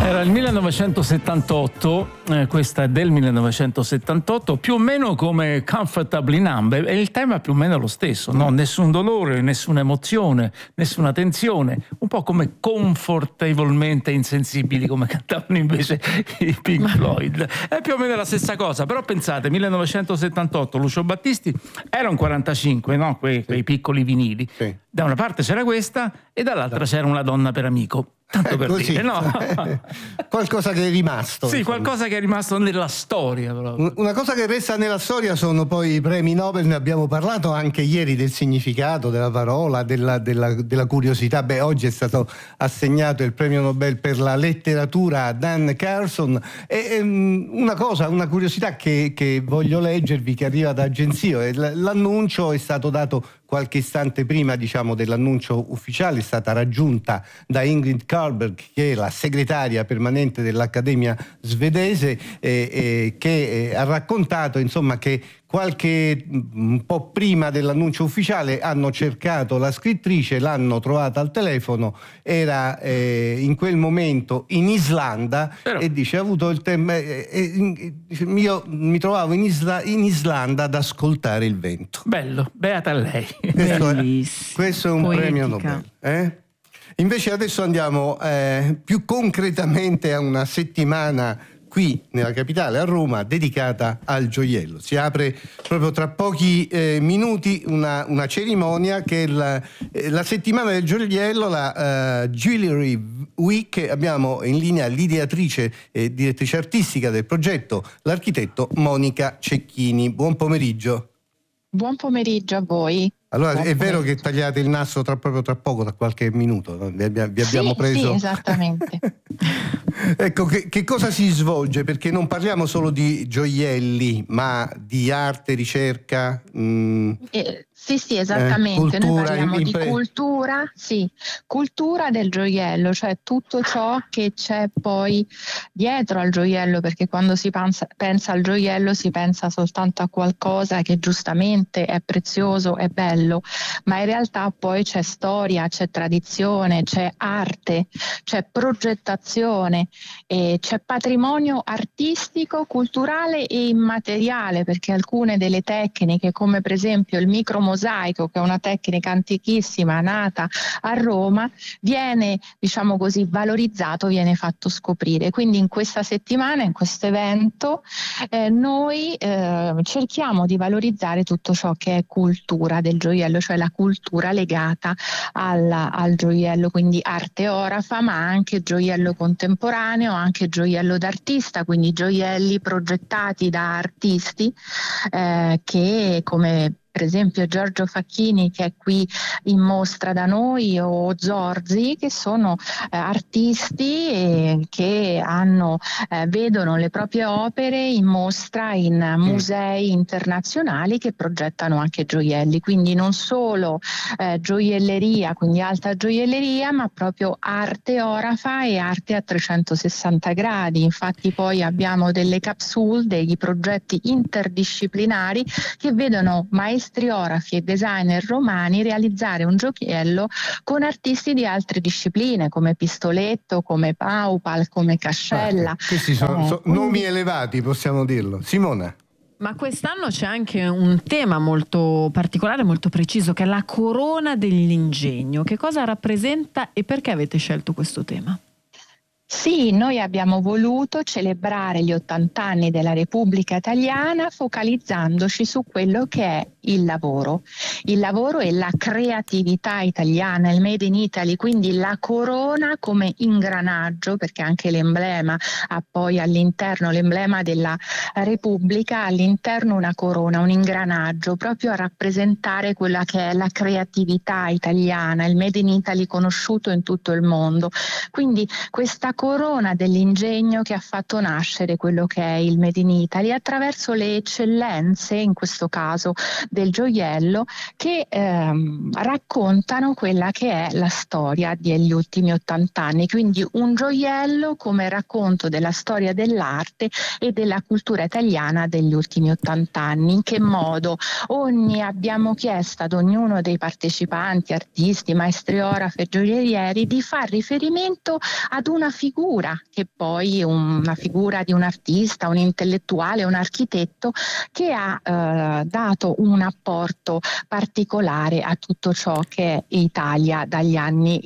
Era il 1978, questa è del 1978, più o meno come Comfortably Numb, e il tema è più o meno lo stesso, no? Nessun dolore, nessuna emozione, nessuna tensione, un po' come Confortevolmente Insensibili, come cantavano invece i Pink Floyd. È più o meno la stessa cosa, però pensate, 1978, Lucio Battisti era un 45, no? Quei piccoli vinili. Sì. Da una parte c'era questa e dall'altra c'era Una donna per amico. Tanto per così. dire, no? Qualcosa che è rimasto. Sì, qualcosa che è rimasto nella storia. Proprio. Una cosa che resta nella storia sono poi i premi Nobel, ne abbiamo parlato anche ieri del significato della parola, della curiosità. Oggi è stato assegnato il premio Nobel per la letteratura a Dan Carlson. E una curiosità che voglio leggervi, che arriva da agenzie. L'annuncio è stato dato qualche istante prima, diciamo, dell'annuncio ufficiale. È stata raggiunta da Ingrid Carlberg, che è la segretaria permanente dell'Accademia svedese, che ha raccontato, insomma, che un po' prima dell'annuncio ufficiale hanno cercato la scrittrice, l'hanno trovata al telefono, era in quel momento in Islanda. Però, e dice, ha avuto il tempo, io mi trovavo in Islanda ad ascoltare il vento. Bello, beata lei. Questo è un premio Nobel. Invece adesso andiamo più concretamente a una settimana qui nella capitale, a Roma, dedicata al gioiello. Si apre proprio tra pochi minuti una cerimonia che è la settimana del gioiello, la Jewelry Week. Abbiamo in linea l'ideatrice e direttrice artistica del progetto, l'architetto Monica Cecchini. Buon pomeriggio. Buon pomeriggio a voi. Allora, è vero che tagliate il nastro proprio tra poco, da qualche minuto, vi abbiamo preso? Sì, esattamente. Ecco, che cosa si svolge? Perché non parliamo solo di gioielli, ma di arte, ricerca. Sì, esattamente. Cultura, noi parliamo di cultura del gioiello, cioè tutto ciò che c'è poi dietro al gioiello, perché quando si pensa al gioiello si pensa soltanto a qualcosa che giustamente è prezioso, è bello, ma in realtà poi c'è storia, c'è tradizione, c'è arte, c'è progettazione, c'è patrimonio artistico, culturale e immateriale, perché alcune delle tecniche, come per esempio il micromosaico, che è una tecnica antichissima nata a Roma, viene, diciamo così, valorizzato, viene fatto scoprire. Quindi in questa settimana, in questo evento, noi cerchiamo di valorizzare tutto ciò che è cultura del gioiello, cioè la cultura legata al gioiello, quindi arte orafa, ma anche gioiello contemporaneo, anche gioiello d'artista, quindi gioielli progettati da artisti che, come per esempio Giorgio Facchini, che è qui in mostra da noi, o Zorzi, che sono artisti che vedono le proprie opere in mostra in musei internazionali che progettano anche gioielli, quindi non solo gioielleria, quindi alta gioielleria, ma proprio arte orafa e arte a 360 gradi. Infatti poi abbiamo delle capsule, degli progetti interdisciplinari che vedono maestri orafi e designer romani realizzare un gioiello con artisti di altre discipline, come Pistoletto, come Paupal, come Cascella. Questi sono nomi elevati, possiamo dirlo. Simona. Ma quest'anno c'è anche un tema molto particolare, molto preciso, che è la corona dell'ingegno. Che cosa rappresenta e perché avete scelto questo tema? Sì, noi abbiamo voluto celebrare gli 80 anni della Repubblica Italiana focalizzandoci su quello che è il lavoro e la creatività italiana, il Made in Italy, quindi la corona come ingranaggio, perché anche l'emblema ha poi all'interno, l'emblema della Repubblica, all'interno una corona, un ingranaggio, proprio a rappresentare quella che è la creatività italiana, il Made in Italy conosciuto in tutto il mondo. Quindi questa corona dell'ingegno che ha fatto nascere quello che è il Made in Italy attraverso le eccellenze, in questo caso del gioiello che raccontano quella che è la storia degli ultimi 80 anni, quindi un gioiello come racconto della storia dell'arte e della cultura italiana degli ultimi 80 anni. In che modo? Abbiamo chiesto ad ognuno dei partecipanti, artisti, maestri orafe, gioiellieri, di far riferimento ad una figura, che poi una figura di un artista, un intellettuale, un architetto che ha dato un apporto particolare a tutto ciò che è Italia dagli anni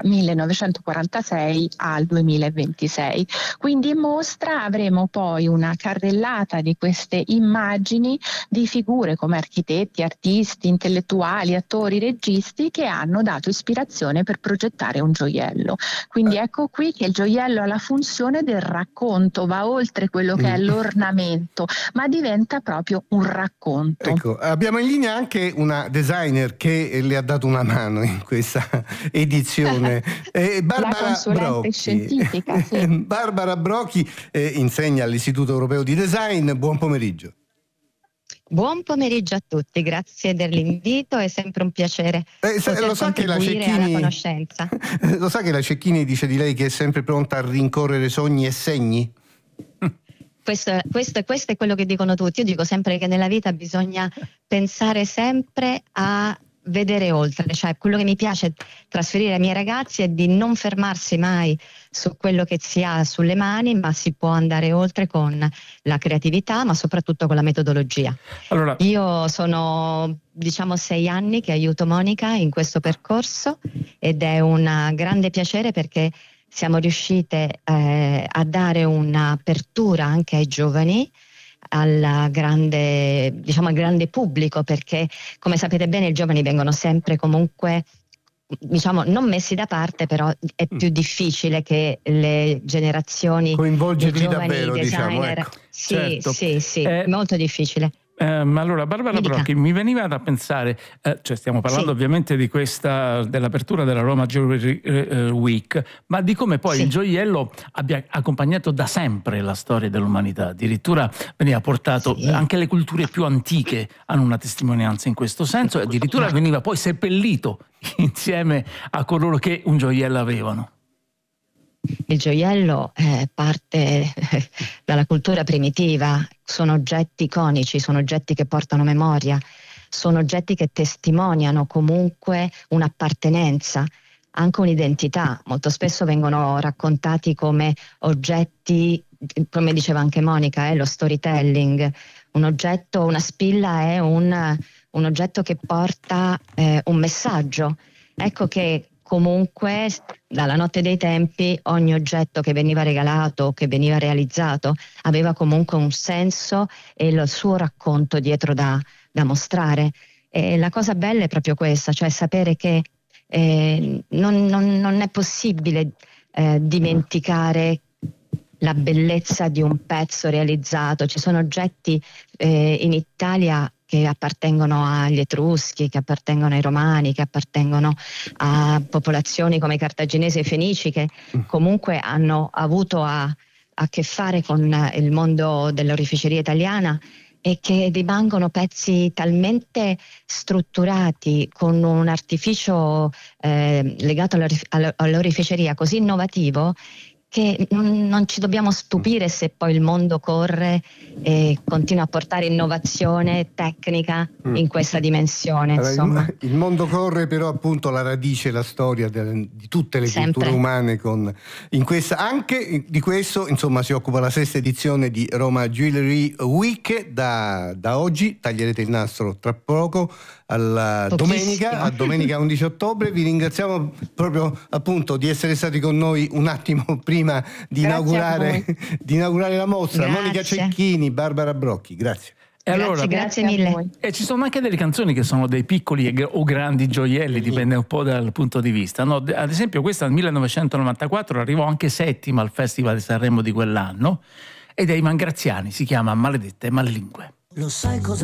1946 al 2026. Quindi in mostra avremo poi una carrellata di queste immagini di figure come architetti, artisti, intellettuali, attori, registi che hanno dato ispirazione per progettare un gioiello. Quindi ecco qui che il gioiello ha la funzione del racconto, va oltre quello che è l'ornamento, ma diventa proprio un racconto. Ecco, abbiamo in linea anche una designer che le ha dato una mano in questa edizione. Barbara La consulente Brocchi. scientifica, sì. Barbara Brocchi insegna all'Istituto Europeo di Design. Buon pomeriggio. Buon pomeriggio a tutti, grazie dell'invito, è sempre un piacere lo sa che la contribuire alla conoscenza. Lo sa che la Cecchini dice di lei che è sempre pronta a rincorrere sogni e segni? Questo è quello che dicono tutti. Io dico sempre che nella vita bisogna pensare sempre a vedere oltre, cioè quello che mi piace trasferire ai miei ragazzi è di non fermarsi mai su quello che si ha sulle mani, ma si può andare oltre con la creatività, ma soprattutto con la metodologia. Allora, io sono 6 anni che aiuto Monica in questo percorso ed è un grande piacere perché siamo riuscite a dare un'apertura anche ai giovani, al grande pubblico, perché come sapete bene i giovani vengono sempre comunque non messi da parte, però è più difficile che le generazioni coinvolgerli giovani davvero, designer, ecco. sì, Certo. sì, molto difficile. Allora Barbara Brocchi, mi veniva da pensare, stiamo parlando ovviamente di dell'apertura della Roma Jewelry Week, ma di come poi il gioiello abbia accompagnato da sempre la storia dell'umanità. Addirittura veniva portato, anche le culture più antiche hanno una testimonianza in questo senso, e addirittura veniva poi seppellito insieme a coloro che un gioiello avevano. Il gioiello parte dalla cultura primitiva, sono oggetti iconici, sono oggetti che portano memoria, sono oggetti che testimoniano comunque un'appartenenza, anche un'identità. Molto spesso vengono raccontati come oggetti, come diceva anche Monica, lo storytelling. Un oggetto, una spilla è un oggetto che porta un messaggio. Ecco che comunque dalla notte dei tempi ogni oggetto che veniva regalato, che veniva realizzato, aveva comunque un senso e il suo racconto dietro da mostrare. E la cosa bella è proprio questa, cioè sapere che non è possibile dimenticare la bellezza di un pezzo realizzato. Ci sono oggetti in Italia che appartengono agli Etruschi, che appartengono ai Romani, che appartengono a popolazioni come i Cartaginesi e i Fenici, che comunque hanno avuto a che fare con il mondo dell'oreficeria italiana, e che rimangono pezzi talmente strutturati, con un artificio legato all'oreficeria così innovativo, che non ci dobbiamo stupire se poi il mondo corre e continua a portare innovazione tecnica in questa dimensione. Insomma. Il mondo corre, però appunto la radice, la storia di tutte le culture umane anche di questo insomma si occupa la 6ª edizione di Roma Jewelry Week. Da oggi taglierete il nastro tra poco a domenica 11 ottobre. Vi ringraziamo proprio appunto di essere stati con noi un attimo prima di inaugurare la mostra. Grazie. Monica Cecchini, Barbara Brocchi, grazie. E allora, grazie mille. E ci sono anche delle canzoni che sono dei piccoli o grandi gioielli, dipende un po' dal punto di vista, no? Ad esempio questa nel 1994 arrivò anche 7ª al Festival di Sanremo di quell'anno, ed è Ivan Graziani, si chiama Maledette Mallingue. Lo sai cosa